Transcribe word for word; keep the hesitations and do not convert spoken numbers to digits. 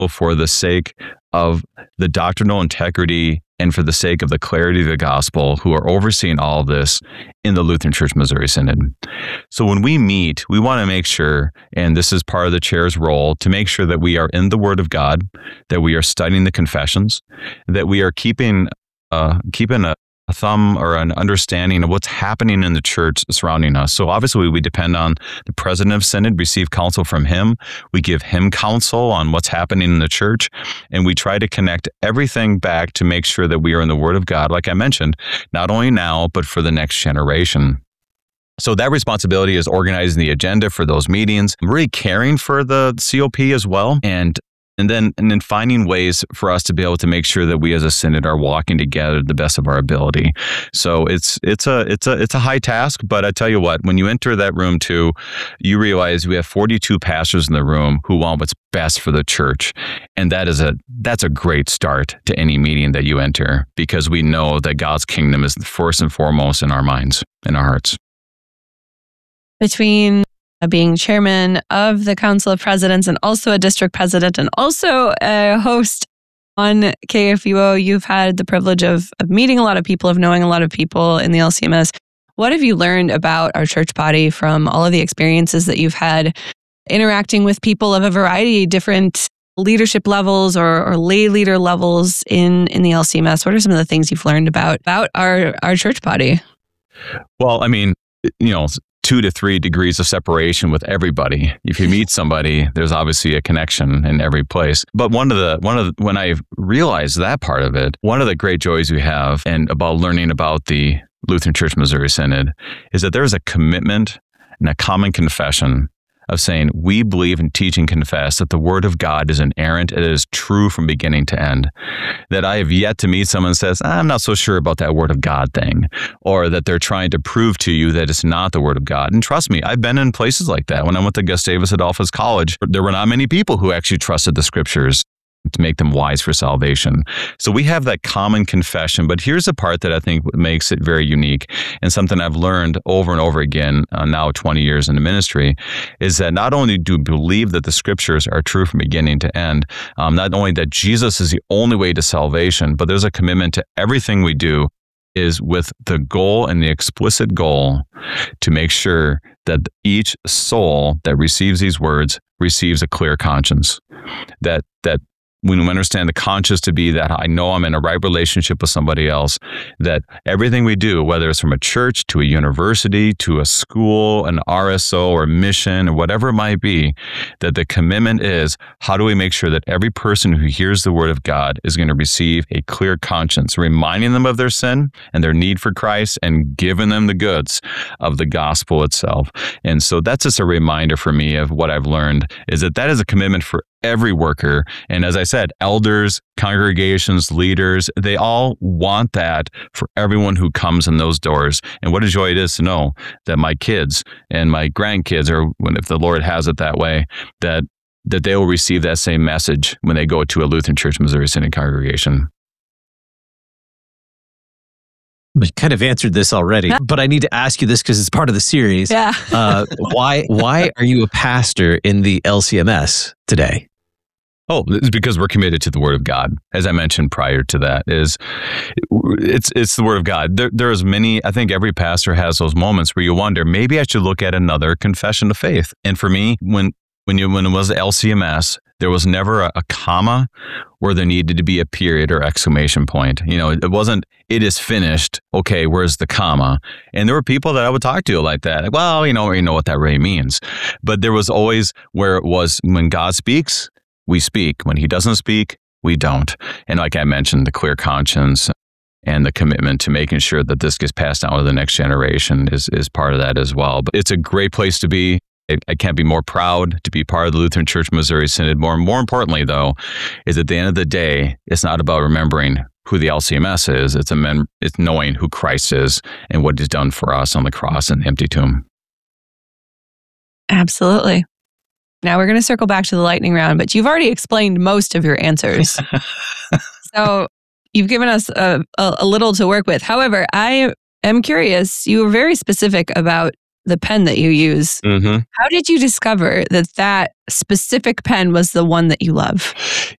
for the sake of the doctrinal integrity and for the sake of the clarity of the gospel, who are overseeing all of this in the Lutheran Church Missouri Synod. So when we meet, we want to make sure, and this is part of the chair's role, to make sure that we are in the Word of God, that we are studying the confessions, that we are keeping uh, keeping a a thumb or an understanding of what's happening in the church surrounding us. So obviously we depend on the president of Synod, receive counsel from him. We give him counsel on what's happening in the church, and we try to connect everything back to make sure that we are in the Word of God, like I mentioned, not only now, but for the next generation. So that responsibility is organizing the agenda for those meetings, really caring for the C O P as well, and And then, and then finding ways for us to be able to make sure that we as a synod are walking together to the best of our ability. So it's it's a it's a it's a high task, but I tell you what, when you enter that room too, you realize we have forty-two pastors in the room who want what's best for the church, and that is a that's a great start to any meeting that you enter, because we know that God's kingdom is first and foremost in our minds, in our hearts. Between being chairman of the Council of Presidents and also a district president and also a host on K F U O, you've had the privilege of, of meeting a lot of people, of knowing a lot of people in the L C M S. What have you learned about our church body from all of the experiences that you've had interacting with people of a variety of different leadership levels or, or lay leader levels in, in the L C M S? What are some of the things you've learned about, about our, our church body? Well, I mean, you know, two to three degrees of separation with everybody. If you meet somebody, there's obviously a connection in every place. But one of the, one of the, when I realized that part of it, one of the great joys we have and about learning about the Lutheran Church Missouri Synod is that there's a commitment and a common confession of saying, we believe and teach and confess that the Word of God is inerrant, it is true from beginning to end. That I have yet to meet someone who says, I'm not so sure about that Word of God thing, or that they're trying to prove to you that it's not the Word of God. And trust me, I've been in places like that. When I went to Gustavus Adolphus College, there were not many people who actually trusted the Scriptures to make them wise for salvation. So we have that common confession, but here's the part that I think makes it very unique, and something I've learned over and over again, uh, now twenty years in the ministry, is that not only do we believe that the Scriptures are true from beginning to end, um, not only that Jesus is the only way to salvation, but there's a commitment to everything we do is with the goal and the explicit goal to make sure that each soul that receives these words receives a clear conscience. That that when we understand the conscience to be that I know I'm in a right relationship with somebody else, that everything we do, whether it's from a church to a university to a school, an R S O or a mission or whatever it might be, that the commitment is, how do we make sure that every person who hears the Word of God is going to receive a clear conscience, reminding them of their sin and their need for Christ and giving them the goods of the gospel itself. And so that's just a reminder for me of what I've learned, is that that is a commitment for every worker. And as I said, elders, congregations, leaders, they all want that for everyone who comes in those doors. And what a joy it is to know that my kids and my grandkids, or when, if the Lord has it that way, that that they will receive that same message when they go to a Lutheran Church Missouri Synod congregation. We kind of answered this already, but I need to ask you this because it's part of the series. Yeah. uh, why why are you a pastor in the L C M S today? Oh, it's because we're committed to the Word of God. As I mentioned prior to that, is it's it's the Word of God. There, there's many, I think every pastor has those moments where you wonder, maybe I should look at another confession of faith. And for me, when when you when it was L C M S, there was never a, a comma where there needed to be a period or exclamation point. You know, it wasn't, it is finished. Okay, where's the comma? And there were people that I would talk to like that. Like, well, you know, you know what that really means. But there was always where it was, when God speaks, we speak. When He doesn't speak, we don't. And like I mentioned, the clear conscience and the commitment to making sure that this gets passed down to the next generation is, is part of that as well. But it's a great place to be. I can't be more proud to be part of the Lutheran Church Missouri Synod. More more importantly, though, is at the end of the day, it's not about remembering who the L C M S is. It's a mem- it's knowing who Christ is and what He's done for us on the cross and the empty tomb. Absolutely. Now we're going to circle back to the lightning round, but you've already explained most of your answers. So you've given us a, a, a little to work with. However, I am curious. You were very specific about the pen that you use. Mm-hmm. How did you discover that that specific pen was the one that you love?